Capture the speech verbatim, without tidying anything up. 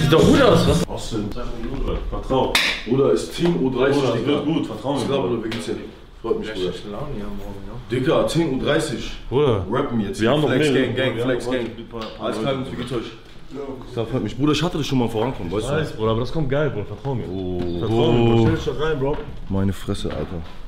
Sieht doch gut aus, was? Was denn? Vertrau. Bruder, ist Team U dreißig, Bruder, Digga. wird gut, vertrau mir. Bruder, wie geht's dir? Freut mich, Bruder. Laune hier morgen, ja. Digga, zehn Uhr dreißig. Bruder. Rappen jetzt. Wir haben noch Flex mehr. Gang, Gang, Wir Flex haben Gang. noch Alles klar, wie geht's euch? Das freut mich. Bruder, ich hatte das schon mal vorankommen, weißt du? Weiß, Bruder, aber das kommt geil, Bruder. Vertrau mir. Oh, Vertrau mir, Bro. Stell dich doch rein, Bro. Meine Fresse, Alter.